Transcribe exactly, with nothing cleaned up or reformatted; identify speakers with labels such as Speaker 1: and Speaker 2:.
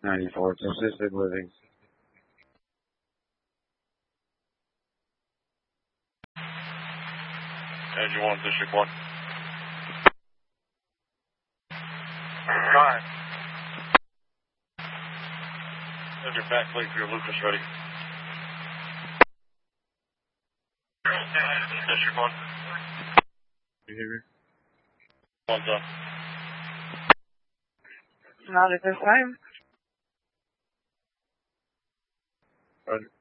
Speaker 1: ninety-four, it's assisted living.
Speaker 2: Engine one, District one.
Speaker 3: Nine.
Speaker 2: Engine back plate for your Lucas ready. District one.
Speaker 1: You hear me?
Speaker 2: One's up.
Speaker 3: Not at this time.
Speaker 1: Roger.